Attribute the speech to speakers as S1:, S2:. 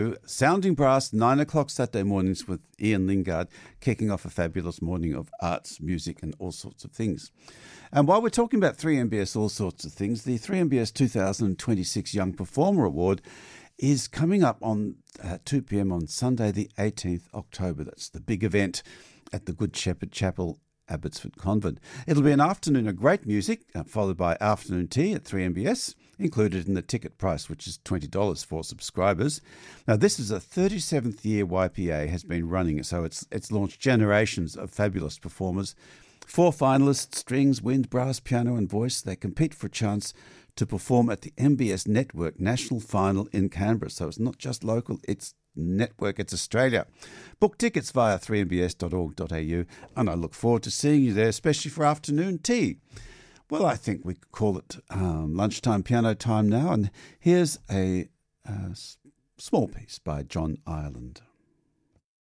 S1: Sounding Brass, 9 o'clock Saturday mornings with Ian Lingard, kicking off a fabulous morning of arts, music and all sorts of things. And while we're talking about 3MBS all sorts of things, the 3MBS 2026 Young Performer Award is coming up on 2 p.m. on Sunday the 18th October. That's the big event at the Good Shepherd Chapel, Abbotsford Convent. It'll be an afternoon of great music, followed by afternoon tea at 3MBS, included in the ticket price, which is $20 for subscribers. Now, this is a 37th year YPA has been running, so it's launched generations of fabulous performers. 4 finalists, strings, wind, brass, piano and voice. They compete for a chance to perform at the MBS Network National Final in Canberra. So it's not just local, it's network, it's Australia. Book tickets via 3mbs.org.au and I look forward to seeing you there, especially for afternoon tea. Well, I think we could call it lunchtime piano time now, and here's a small piece by John Ireland.